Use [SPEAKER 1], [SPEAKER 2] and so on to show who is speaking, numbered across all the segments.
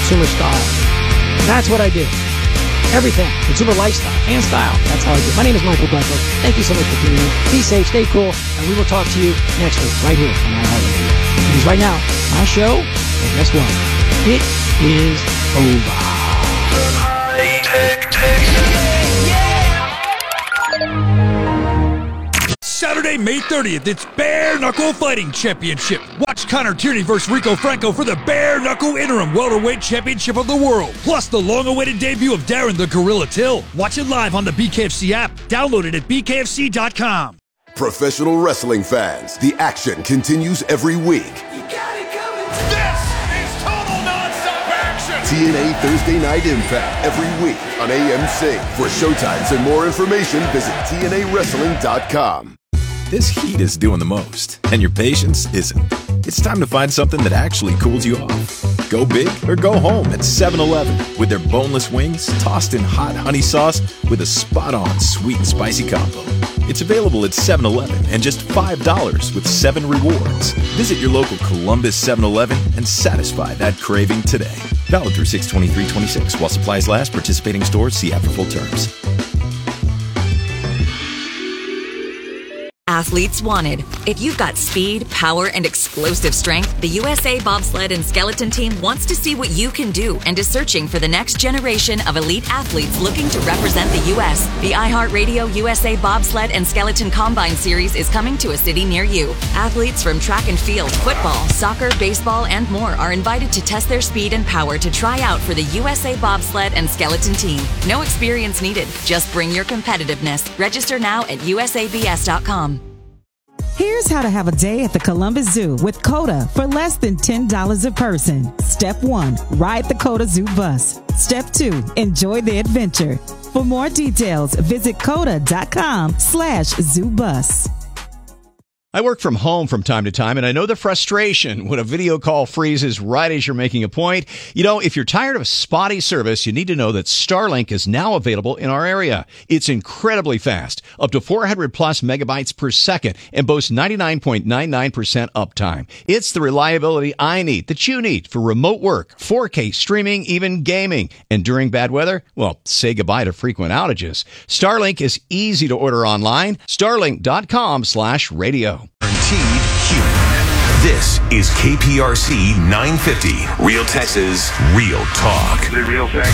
[SPEAKER 1] consumer style. That's what I do. Everything. Consumer lifestyle and style. That's how I do it. My name is Michael Blanco. Thank you so much for tuning in. Be safe, stay cool, and we will talk to you next week right here on iHeartRadio. Because right now, my show, and guess what? It is over.
[SPEAKER 2] Saturday, May 30th, it's Bare Knuckle Fighting Championship. Watch Connor Tierney versus Rico Franco for the Bare Knuckle Interim Welterweight Championship of the World. Plus the long-awaited debut of Darren the Gorilla Till. Watch it live on the BKFC app. Download it at bkfc.com.
[SPEAKER 3] Professional wrestling fans, the action continues every week.
[SPEAKER 4] You got it coming. This is total nonstop action.
[SPEAKER 3] TNA Thursday Night Impact every week on AMC. For showtimes and more information, visit TNAWrestling.com.
[SPEAKER 5] This heat is doing the most, and your patience isn't. It's time to find something that actually cools you off. Go big or go home at 7-Eleven with their boneless wings tossed in hot honey sauce with a spot-on sweet and spicy combo. It's available at 7-Eleven and just $5 with 7 rewards. Visit your local Columbus 7-Eleven and satisfy that craving today. Valid through 6/23/26 while supplies last. Participating stores see app for full terms.
[SPEAKER 6] Athletes wanted. If you've got speed, power, and explosive strength, the USA Bobsled and Skeleton Team wants to see what you can do and is searching for the next generation of elite athletes looking to represent the U.S. The iHeartRadio USA Bobsled and Skeleton Combine Series is coming to a city near you. Athletes from track and field, football, soccer, baseball, and more are invited to test their speed and power to try out for the USA Bobsled and Skeleton Team. No experience needed. Just bring your competitiveness. Register now at usabs.com.
[SPEAKER 7] Here's how to have a day at the Columbus Zoo with COTA for less than $10 a person. Step 1, ride the COTA Zoo bus. Step 2, enjoy the adventure. For more details, visit COTA.com/ZooBus.
[SPEAKER 8] I work from home from time to time, and I know the frustration when a video call freezes right as you're making a point. You know, if you're tired of spotty service, you need to know that Starlink is now available in our area. It's incredibly fast, up to 400 plus megabytes per second, and boasts 99.99% uptime. It's the reliability I need, that you need, for remote work, 4K streaming, even gaming. And during bad weather, well, say goodbye to frequent outages. Starlink is easy to order online. Starlink.com/radio.
[SPEAKER 9] Guaranteed human. This is KPRC 950. Real Texas, real talk.
[SPEAKER 10] The real fact.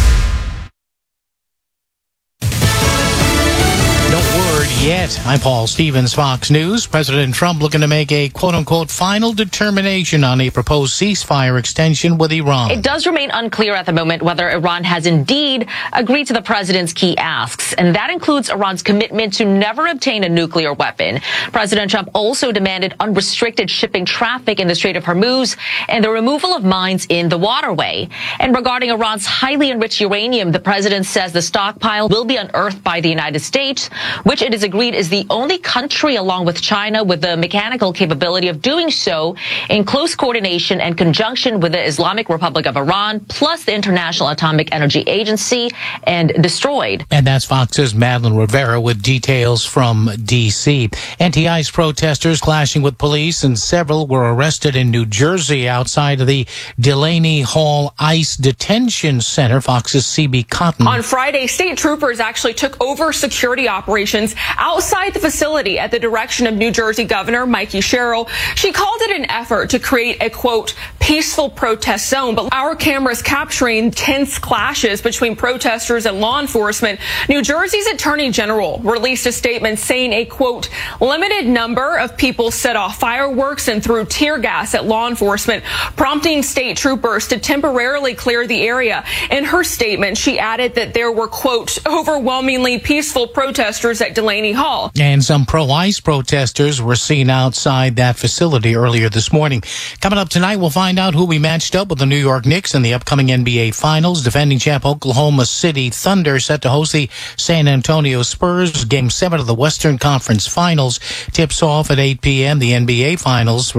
[SPEAKER 11] No word yet. I'm Paul Stevens, Fox News. President Trump looking to make a quote-unquote final determination on a proposed ceasefire extension with Iran.
[SPEAKER 12] It does remain unclear at the moment whether Iran has indeed agreed to the president's key asks, and that includes Iran's commitment to never obtain a nuclear weapon. President Trump also demanded unrestricted shipping traffic in the Strait of Hormuz and the removal of mines in the waterway. And regarding Iran's highly enriched uranium, the president says the stockpile will be unearthed by the United States, which it is agreed is the only country along with China with the mechanical capability of doing so in close coordination and conjunction with the Islamic Republic of Iran, plus the International Atomic Energy Agency, and destroyed.
[SPEAKER 11] And that's Fox's Madeline Rivera with details from D.C. Anti-ICE protesters clashing with police, and several were arrested in New Jersey outside of the Delaney Hall ICE Detention Center. Fox's C.B. Cotton.
[SPEAKER 13] On Friday, state troopers actually took over security operations outside the facility at the direction of New Jersey Governor Mikey Sherrill. She called it an effort to create a, quote, peaceful protest zone, but our cameras capturing tense clashes between protesters and law enforcement. New Jersey's Attorney General released a statement saying a, quote, limited number of people set off fireworks and threw tear gas at law enforcement, prompting state troopers to temporarily clear the area. In her statement, she added that there were, quote, overwhelmingly peaceful protesters at Delaney Hall.
[SPEAKER 11] And some pro-ICE protesters were seen outside that facility earlier this morning. Coming up tonight, we'll find out who we matched up with the New York Knicks in the upcoming NBA Finals. Defending champ Oklahoma City Thunder set to host the San Antonio Spurs. Game 7 of the Western Conference Finals tips off at 8 p.m. The NBA Finals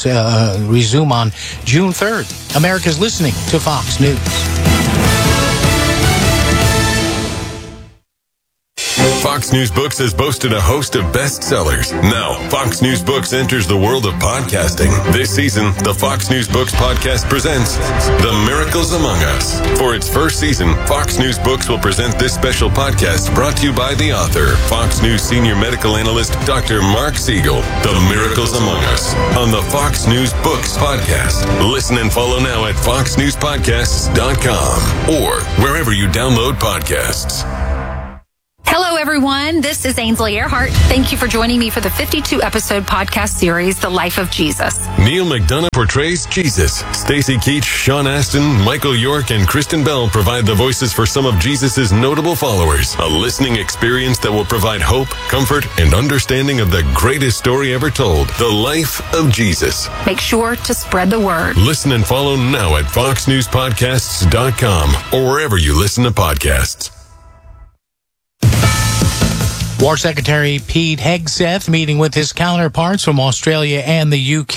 [SPEAKER 11] resume on June 3rd. America's listening to Fox News.
[SPEAKER 9] Fox News Books has boasted a host of bestsellers. Now, Fox News Books enters the world of podcasting. This season, the Fox News Books podcast presents The Miracles Among Us. For its first season, Fox News Books will present this special podcast brought to you by the author, Fox News senior medical analyst, Dr. Mark Siegel. The Miracles Among Us on the Fox News Books podcast. Listen and follow now at foxnewspodcasts.com or wherever you download podcasts.
[SPEAKER 10] Hello, everyone. This is Ainsley Earhart. Thank you for joining me for the 52-episode podcast series, The Life of Jesus.
[SPEAKER 9] Neil McDonough portrays Jesus. Stacey Keach, Sean Astin, Michael York, and Kristen Bell provide the voices for some of Jesus' notable followers. A listening experience that will provide hope, comfort, and understanding of the greatest story ever told, The Life of Jesus.
[SPEAKER 10] Make sure to spread the word.
[SPEAKER 9] Listen and follow now at foxnewspodcasts.com or wherever you listen to podcasts.
[SPEAKER 11] War Secretary Pete Hegseth meeting with his counterparts from Australia and the UK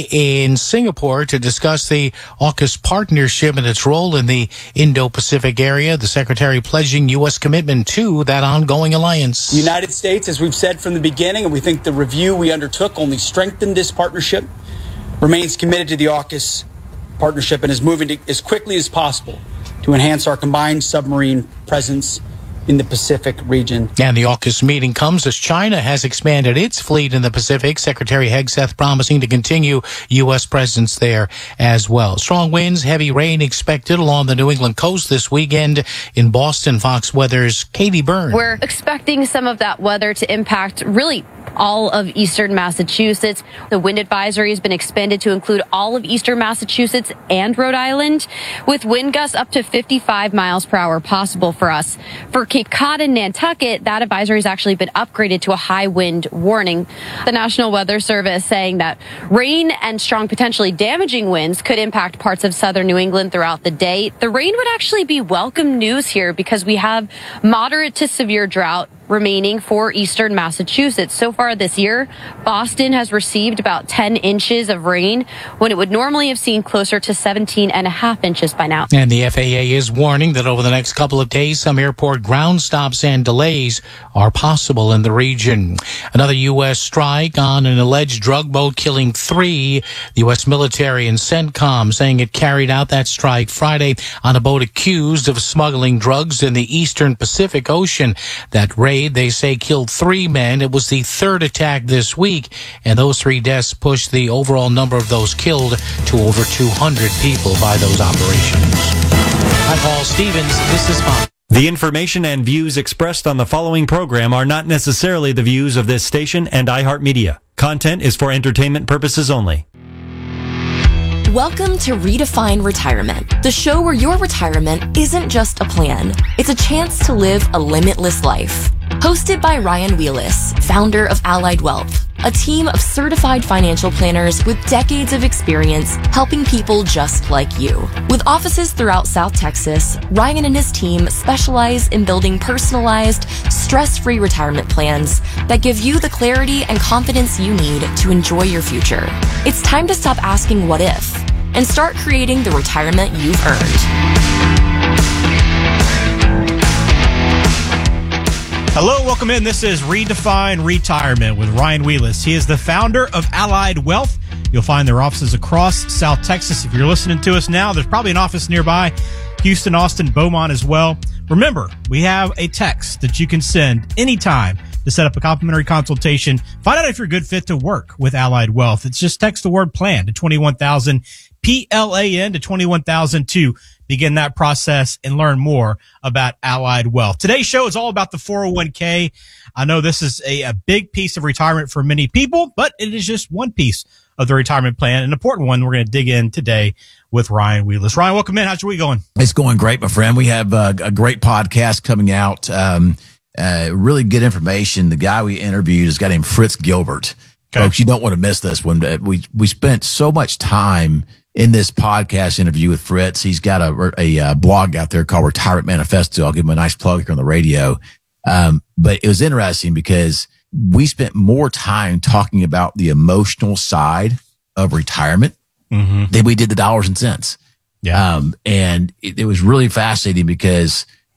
[SPEAKER 11] in Singapore to discuss the AUKUS partnership and its role in the Indo-Pacific area. The Secretary pledging U.S. commitment to that ongoing alliance.
[SPEAKER 14] The United States, as we've said from the beginning, and we think the review we undertook only strengthened this partnership, remains committed to the AUKUS partnership and is moving as quickly as possible to enhance our combined submarine presence in the Pacific region.
[SPEAKER 11] And the AUKUS meeting comes as China has expanded its fleet in the Pacific. Secretary Hegseth promising to continue U.S. presence there as well. Strong winds, heavy rain expected along the New England coast this weekend. In Boston, Fox Weather's Katie Byrne.
[SPEAKER 15] We're expecting some of that weather to impact really all of eastern Massachusetts. The wind advisory has been expanded to include all of eastern Massachusetts and Rhode Island, with wind gusts up to 55 miles per hour possible for us. For Cape Cod and Nantucket, that advisory has actually been upgraded to a high wind warning. The National Weather Service saying that rain and strong, potentially damaging winds could impact parts of southern New England throughout the day. The rain would actually be welcome news here because we have moderate to severe drought remaining for eastern Massachusetts. So far this year, Boston has received about 10 inches of rain when it would normally have seen closer to 17.5 inches by now.
[SPEAKER 11] And the FAA is warning that over the next couple of days, some airport ground stops and delays are possible in the region. Another U.S. strike on an alleged drug boat killing 3. The U.S. military and CENTCOM saying it carried out that strike Friday on a boat accused of smuggling drugs in the eastern Pacific Ocean. That raid, they say, killed 3 men. It was the 3rd attack this week, and those 3 deaths pushed the overall number of those killed to over 200 people by those operations. I'm Paul Stevens. This is Fox.
[SPEAKER 16] The information and views expressed on the following program are not necessarily the views of this station and iHeartMedia. Content is for entertainment purposes only.
[SPEAKER 17] Welcome to Redefine Retirement, the show where your retirement isn't just a plan. It's a chance to live a limitless life. Hosted by Ryan Wheelis, founder of Allied Wealth, a team of certified financial planners with decades of experience helping people just like you. With offices throughout South Texas, Ryan and his team specialize in building personalized, stress-free retirement plans that give you the clarity and confidence you need to enjoy your future. It's time to stop asking what if and start creating the retirement you've earned.
[SPEAKER 18] Hello, welcome in. This is Redefine Retirement with Ryan Wheelis. He is the founder of Allied Wealth. You'll find their offices across South Texas. If you're listening to us now, there's probably an office nearby. Houston, Austin, Beaumont as well. Remember, we have a text that you can send anytime to set up a complimentary consultation. Find out if you're a good fit to work with Allied Wealth. It's just text the word PLAN to 21,000, PLAN to 21,000 to begin that process and learn more about Allied Wealth. Today's show is all about the 401k. I know this is a big piece of retirement for many people, but it is just one piece of the retirement plan, an important one we're going to dig in today with Ryan Wheelis. Ryan, welcome in. How's your week going?
[SPEAKER 19] It's going great, my friend. We have a great podcast coming out. Really good information. The guy we interviewed is a guy named Fritz Gilbert. Okay. Folks, you don't want to miss this one. We spent so much time in this podcast interview with Fritz. He's got a blog out there called Retirement Manifesto. I'll give him a nice plug here on the radio. But it was interesting because we spent more time talking about the emotional side of retirement than we did the dollars and cents.
[SPEAKER 18] Yeah.
[SPEAKER 19] And it was really fascinating because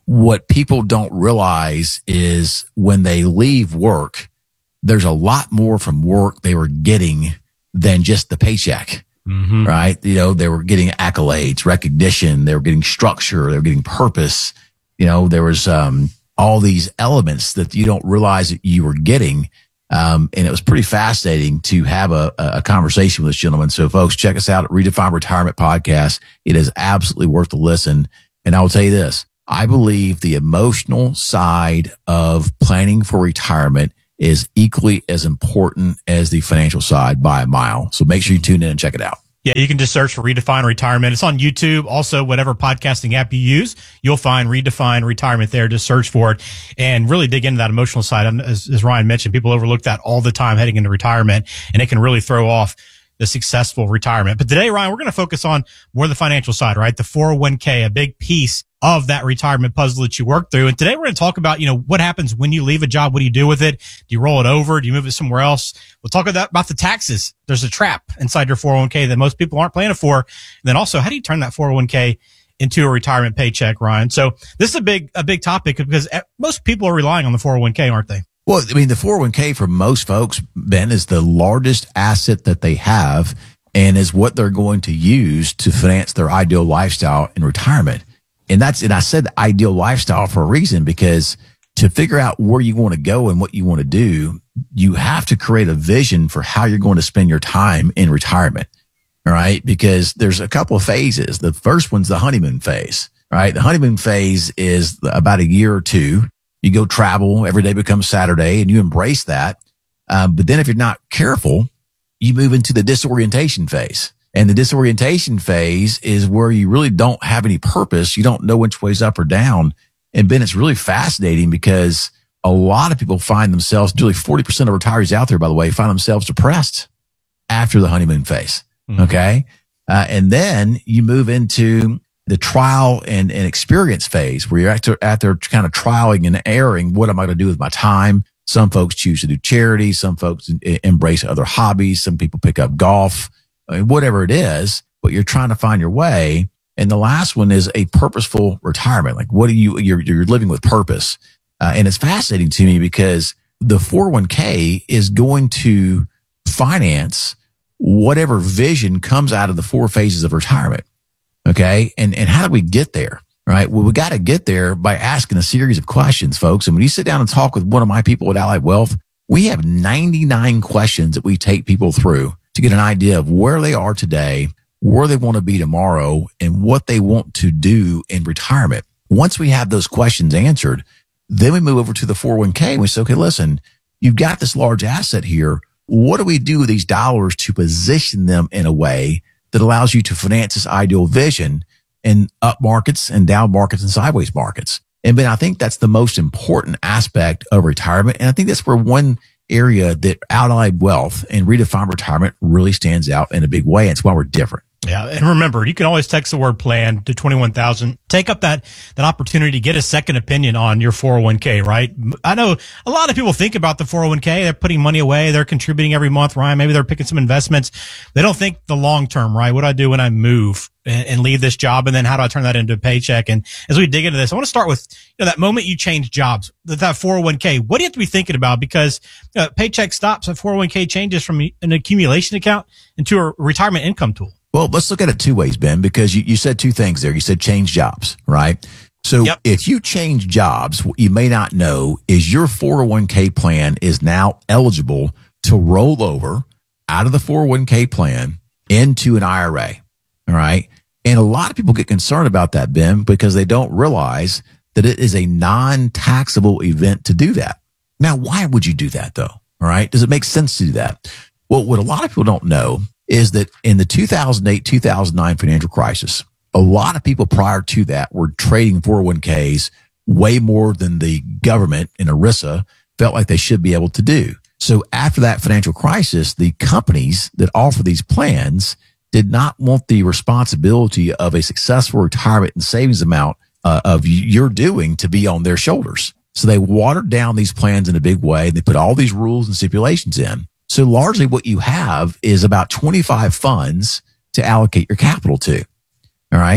[SPEAKER 19] what people don't realize is when they leave work, there's a lot more from work they were getting than just the paycheck, right? You know, they were getting accolades, recognition, they were getting structure, they were getting purpose. You know, there was all these elements that you don't realize that you were getting. And it was pretty fascinating to have a conversation with this gentleman. So folks, check us out at Redefine Retirement Podcast. It is absolutely worth the listen. And I will tell you this, I believe the emotional side of planning for retirement is equally as important as the financial side by a mile. So make sure you tune in and check it out.
[SPEAKER 18] Yeah, you can just search for Redefine Retirement. It's on YouTube. Also, whatever podcasting app you use, you'll find Redefine Retirement there. Just search for it and really dig into that emotional side. And as Ryan mentioned, people overlook that all the time heading into retirement, and it can really throw off the successful retirement. But today, Ryan, we're going to focus on more the financial side, right? The 401k, a big piece of that retirement puzzle that you work through. And today we're going to talk about, you know, what happens when you leave a job. What do you do with it? Do you roll it over? Do you move it somewhere else? We'll talk about the taxes. There's a trap inside your 401k that most people aren't planning for. And then also, how do you turn that 401k into a retirement paycheck, Ryan? So this is a big topic because most people are relying on the 401k, aren't they?
[SPEAKER 19] Well, I mean, the 401k for most folks, Ben, is the largest asset that they have and is what they're going to use to finance their ideal lifestyle in retirement. And I said the ideal lifestyle for a reason, because to figure out where you want to go and what you want to do, you have to create a vision for how you're going to spend your time in retirement. All right. Because there's a couple of phases. The first one's the honeymoon phase, right? The honeymoon phase is about a year or two. You go travel, every day becomes Saturday, and you embrace that. But then if you're not careful, you move into the disorientation phase. And the disorientation phase is where you really don't have any purpose. You don't know which way's up or down. And Ben, it's really fascinating because a lot of people find themselves, nearly 40% of retirees out there, by the way, find themselves depressed after the honeymoon phase. Okay. And then you move into the trial and experience phase where you're out there kind of trialing and erring. What am I going to do with my time? Some folks choose to do charity. Some folks embrace other hobbies. Some people pick up golf, whatever it is, but you're trying to find your way. And the last one is a purposeful retirement. Like you're living with purpose. And it's fascinating to me because the 401k is going to finance whatever vision comes out of the 4 phases of retirement. Okay. And how do we get there? Right. Well, we got to get there by asking a series of questions, folks. And when you sit down and talk with one of my people at Allied Wealth, we have 99 questions that we take people through to get an idea of where they are today, where they want to be tomorrow, and what they want to do in retirement. Once we have those questions answered, then we move over to the 401k and we say, okay, listen, you've got this large asset here. What do we do with these dollars to position them in a way that allows you to finance this ideal vision in up markets and down markets and sideways markets? And Ben, I think that's the most important aspect of retirement. And I think that's where one area that Allied Wealth and Redefine Retirement really stands out in a big way. And it's why we're different.
[SPEAKER 18] Yeah. And remember, you can always text the word plan to 21,000. Take up that opportunity to get a second opinion on your 401k, right? I know a lot of people think about the 401k. They're putting money away. They're contributing every month, Ryan. Maybe they're picking some investments. They don't think the long term, right? What do I do when I move and leave this job? And then how do I turn that into a paycheck? And as we dig into this, I want to start with, that moment you change jobs, that 401k. What do you have to be thinking about? Because paycheck stops, a 401k changes from an accumulation account into a retirement income tool.
[SPEAKER 19] Well, let's look at it 2 ways, Ben, because you said 2 things there. You said change jobs, right? So if you change jobs, what you may not know is your 401k plan is now eligible to roll over out of the 401k plan into an IRA. All right. And a lot of people get concerned about that, Ben, because they don't realize that it is a non-taxable event to do that. Now, why would you do that though? All right. Does it make sense to do that? Well, what a lot of people don't know is that in the 2008-2009 financial crisis, a lot of people prior to that were trading 401ks way more than the government and ERISA felt like they should be able to do. So after that financial crisis, the companies that offer these plans did not want the responsibility of a successful retirement and savings amount of your doing to be on their shoulders. So they watered down these plans in a big way. They put all these rules and stipulations in. So largely what you have is about 25 funds to allocate your capital to. All right.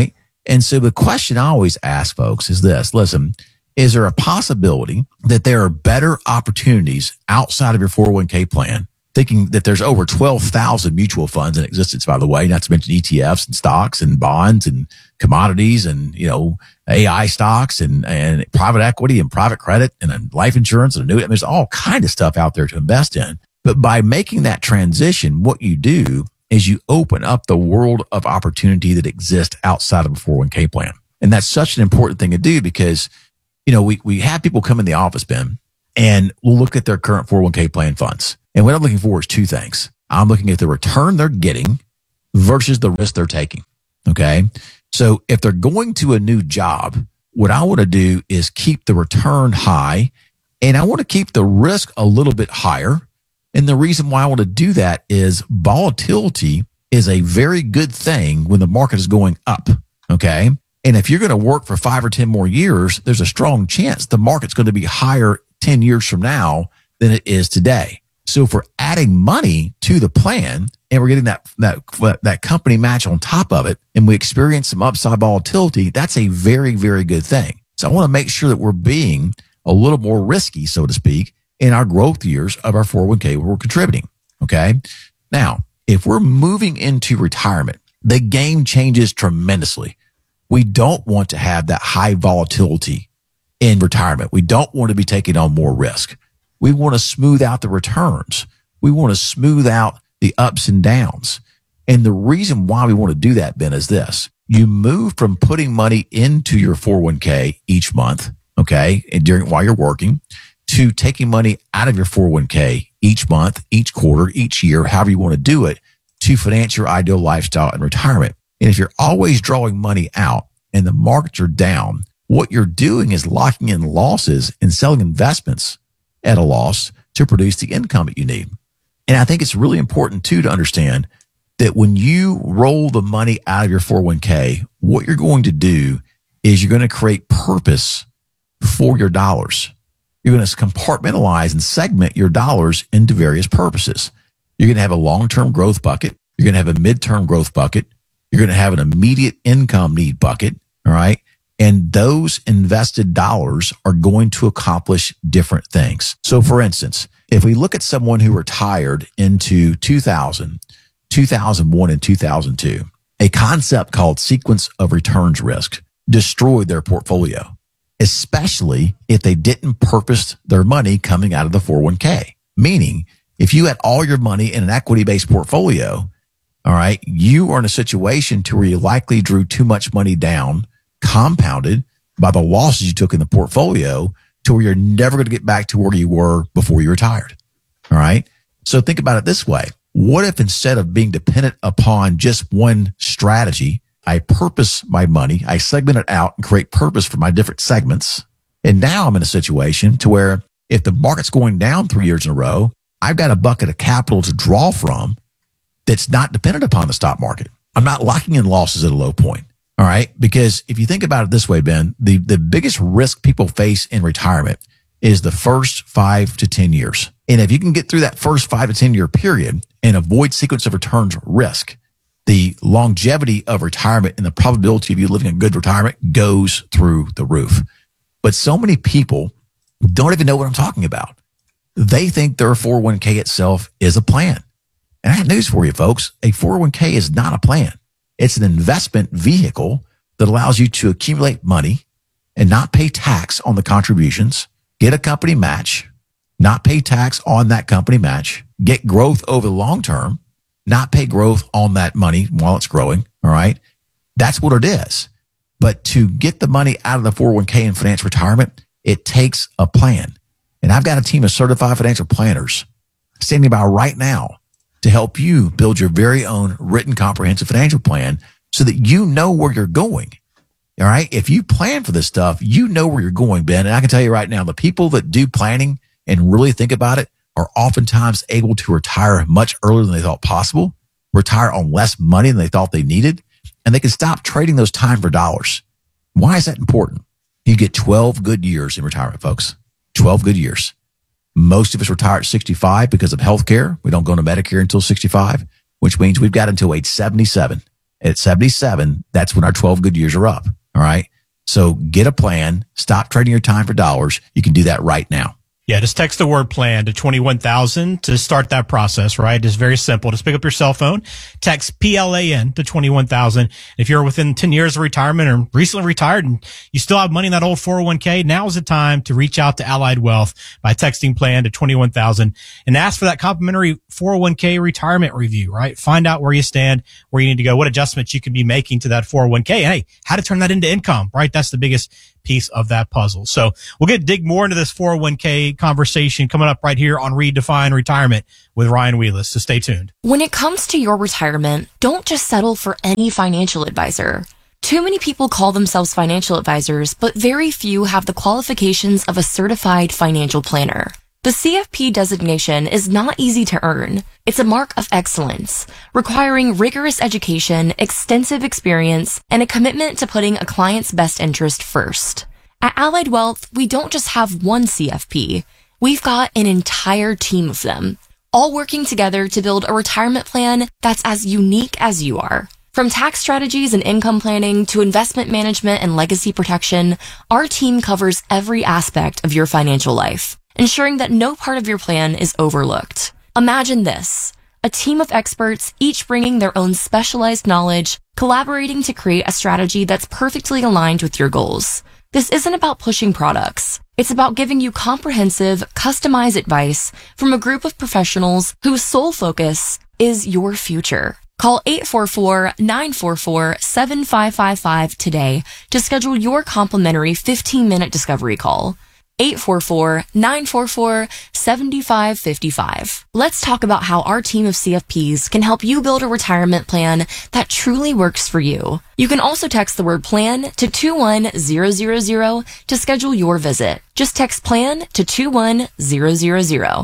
[SPEAKER 19] And so the question I always ask folks is this. Listen, is there a possibility that there are better opportunities outside of your 401k plan? Thinking that there's over 12,000 mutual funds in existence, by the way, not to mention ETFs and stocks and bonds and commodities and, AI stocks and private equity and private credit and life insurance and annuity. There's all kind of stuff out there to invest in. But by making that transition, what you do is you open up the world of opportunity that exists outside of a 401k plan. And that's such an important thing to do because, we have people come in the office, Ben, and we'll look at their current 401k plan funds. And what I'm looking for is two things. I'm looking at the return they're getting versus the risk they're taking. Okay. So if they're going to a new job, what I want to do is keep the return high and I want to keep the risk a little bit higher. And the reason why I want to do that is volatility is a very good thing when the market is going up. Okay. And if you're going to work for 5 or 10 more years, there's a strong chance the market's going to be higher 10 years from now than it is today. So if we're adding money to the plan and we're getting that company match on top of it and we experience some upside volatility, that's a very, very good thing. So I want to make sure that we're being a little more risky, so to speak, in our growth years of our 401k where we're contributing. Okay. Now, if we're moving into retirement, the game changes tremendously. We don't want to have that high volatility in retirement. We don't want to be taking on more risk. We want to smooth out the returns. We want to smooth out the ups and downs. And the reason why we want to do that, Ben, is this. You move from putting money into your 401k each month, okay, and while you're working, to taking money out of your 401k each month, each quarter, each year, however you want to do it, to finance your ideal lifestyle and retirement. And if you're always drawing money out and the markets are down, what you're doing is locking in losses and selling investments at a loss to produce the income that you need. And I think it's really important too to understand that when you roll the money out of your 401k, what you're going to do is you're going to create purpose for your dollars. You're going to compartmentalize and segment your dollars into various purposes. You're going to have a long-term growth bucket. You're going to have a midterm growth bucket. You're going to have an immediate income need bucket. All right. And those invested dollars are going to accomplish different things. So for instance, if we look at someone who retired into 2000, 2001, and 2002, a concept called sequence of returns risk destroyed their portfolio, especially if they didn't purpose their money coming out of the 401k. Meaning, if you had all your money in an equity-based portfolio, all right, you are in a situation to where you likely drew too much money down, compounded by the losses you took in the portfolio, to where you're never going to get back to where you were before you retired. All right. So think about it this way. What if instead of being dependent upon just one strategy, I purpose my money, I segment it out and create purpose for my different segments. And now I'm in a situation to where if the market's going down 3 years in a row, I've got a bucket of capital to draw from that's not dependent upon the stock market. I'm not locking in losses at a low point. All right. Because if you think about it this way, Ben, the biggest risk people face in retirement is the first 5 to 10 years. And if you can get through that first 5 to 10 year period and avoid sequence of returns risk, the longevity of retirement and the probability of you living a good retirement goes through the roof. But so many people don't even know what I'm talking about. They think their 401k itself is a plan. And I have news for you, folks. A 401k is not a plan. It's an investment vehicle that allows you to accumulate money and not pay tax on the contributions, get a company match, not pay tax on that company match, get growth over the long term, not pay growth on that money while it's growing. All right. That's what it is. But to get the money out of the 401k and finance retirement, it takes a plan. And I've got a team of certified financial planners standing by right now to help you build your very own written comprehensive financial plan so that you know where you're going. All right. If you plan for this stuff, you know where you're going, Ben. And I can tell you right now, the people that do planning and really think about it are oftentimes able to retire much earlier than they thought possible, retire on less money than they thought they needed, and they can stop trading those time for dollars. Why is that important? You get 12 good years in retirement, folks. 12 good years. Most of us retire at 65 because of health care. We don't go to Medicare until 65, which means we've got until age 77 At 77, that's when our 12 good years are up. All right. So get a plan. Stop trading your time for dollars. You can do that right now.
[SPEAKER 18] Yeah, just text the word plan to 21,000 to start that process, right? It's very simple. Just pick up your cell phone, text PLAN to 21,000. If you're within 10 years of retirement or recently retired and you still have money in that old 401k, now is the time to reach out to Allied Wealth by texting plan to 21,000 and ask for that complimentary 401k retirement review, right? Find out where you stand, where you need to go, what adjustments you can be making to that 401k, and hey, how to turn that into income, right? That's the biggest piece of that puzzle. So we'll dig more into this 401k conversation coming up right here on Redefine Retirement with Ryan Wheelis. So stay tuned.
[SPEAKER 17] When it comes to your retirement, don't just settle for any financial advisor. Too many people call themselves financial advisors, but very few have the qualifications of a certified financial planner. The CFP designation is not easy to earn. It's a mark of excellence, requiring rigorous education, extensive experience, and a commitment to putting a client's best interest first. At Allied Wealth, we don't just have one CFP. We've got an entire team of them, all working together to build a retirement plan that's as unique as you are. From tax strategies and income planning to investment management and legacy protection, our team covers every aspect of your financial life, ensuring that no part of your plan is overlooked. Imagine this: a team of experts, each bringing their own specialized knowledge, collaborating to create a strategy that's perfectly aligned with your goals. This isn't about pushing products. It's about giving you comprehensive, customized advice from a group of professionals whose sole focus is your future. Call 844-944-7555 today to schedule your complimentary 15-minute discovery call. 844-944-7555. Let's talk about how our team of CFPs can help you build a retirement plan that truly works for you. You can also text the word plan to 21000 to schedule your visit. Just text plan to 21000.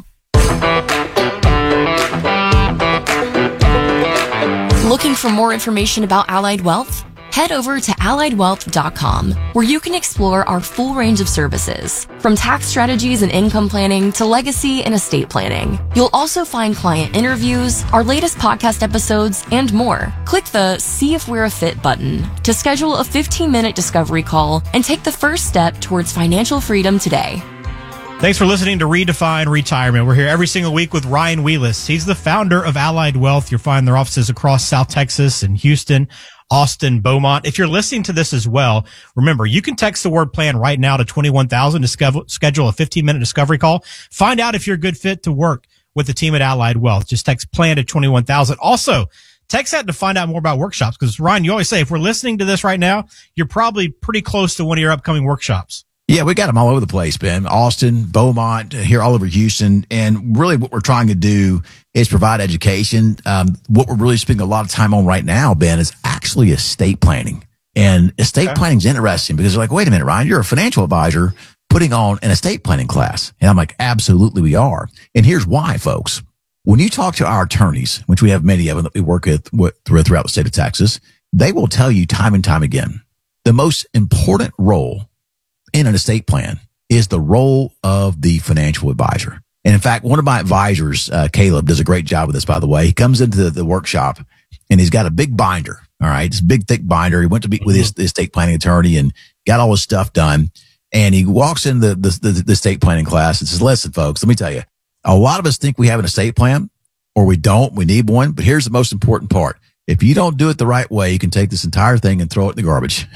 [SPEAKER 17] Looking for more information about Allied Wealth? Head over to alliedwealth.com, where you can explore our full range of services, from tax strategies and income planning to legacy and estate planning. You'll also find client interviews, our latest podcast episodes, and more. Click the See If We're a Fit button to schedule a 15-minute discovery call and take the first step towards financial freedom today.
[SPEAKER 18] Thanks for listening to Redefine Retirement. We're here every single week with Ryan Wheelis. He's the founder of Allied Wealth. You'll find their offices across South Texas and Houston, Austin, Beaumont. If you're listening to this as well, remember, you can text the word plan right now to 21,000 to schedule a 15-minute discovery call. Find out if you're a good fit to work with the team at Allied Wealth. Just text plan to 21,000. Also, text that to find out more about workshops, because Ryan, you always say if we're listening to this right now, you're probably pretty close to one of your upcoming workshops.
[SPEAKER 19] Yeah, we got them all over the place, Ben. Austin, Beaumont, here all over Houston. And really what we're trying to do is provide education. What we're really spending a lot of time on right now, Ben, is actually estate planning. And estate planning is interesting because they're like, wait a minute, Ryan, you're a financial advisor putting on an estate planning class. And I'm like, absolutely we are. And here's why, folks. When you talk to our attorneys, which we have many of them that we work with throughout the state of Texas, they will tell you time and time again, the most important role in an estate plan is the role of the financial advisor. And in fact, one of my advisors, Caleb, does a great job with this, by the way. He comes into the workshop and he's got a big binder. All right. This big, thick binder. He went to meet with his estate planning attorney and got all his stuff done. And he walks into the estate planning class and says, listen, folks, let me tell you, a lot of us think we have an estate plan or we don't. We need one. But here's the most important part. If you don't do it the right way, you can take this entire thing and throw it in the garbage.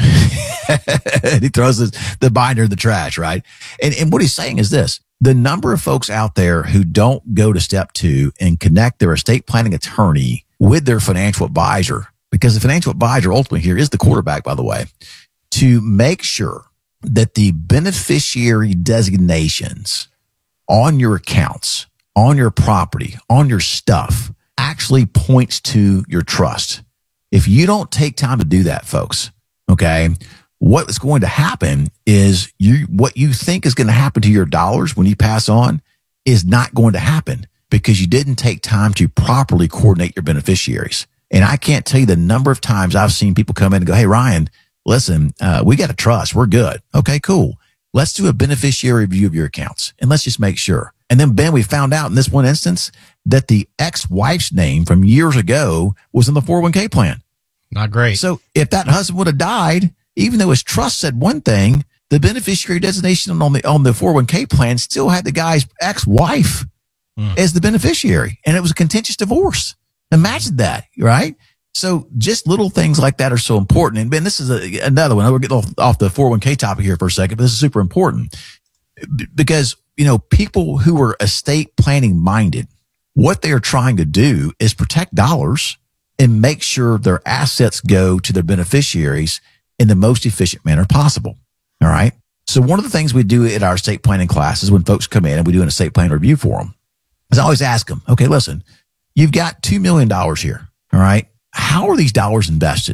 [SPEAKER 19] And he throws the binder in the trash, right? And what he's saying is this: the number of folks out there who don't go to step 2 and connect their estate planning attorney with their financial advisor, because the financial advisor ultimately here is the quarterback, by the way, to make sure that the beneficiary designations on your accounts, on your property, on your stuff actually points to your trust. If you don't take time to do that, folks, okay, what is going to happen is what you think is going to happen to your dollars when you pass on is not going to happen because you didn't take time to properly coordinate your beneficiaries. And I can't tell you the number of times I've seen people come in and go, hey, Ryan, listen, we got to trust. We're good. Okay, cool. Let's do a beneficiary review of your accounts and let's just make sure. And then, Ben, we found out in this one instance that the ex-wife's name from years ago was in the 401k plan.
[SPEAKER 18] Not great.
[SPEAKER 19] So if that husband would have died, even though his trust said one thing, the beneficiary designation on the 401k plan still had the guy's ex-wife as the beneficiary, and it was a contentious divorce. Imagine that, right? So just little things like that are so important. And Ben, this is another one. We're getting off the 401k topic here for a second, but this is super important because, people who are estate planning minded, what they are trying to do is protect dollars and make sure their assets go to their beneficiaries in the most efficient manner possible. All right. So one of the things we do at our estate planning classes when folks come in and we do an estate plan review for them is I always ask them, okay, listen, you've got $2 million here. All right. How are these dollars invested?